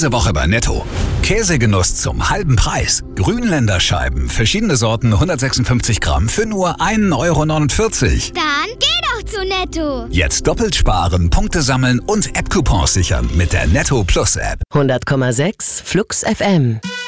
Diese Woche bei Netto. Käsegenuss zum halben Preis. Grünländer Scheiben, verschiedene Sorten, 156 Gramm für nur 1,49 €. Dann geh doch zu Netto. Jetzt doppelt sparen, Punkte sammeln und App-Coupons sichern mit der Netto Plus App. 100,6 Flux FM.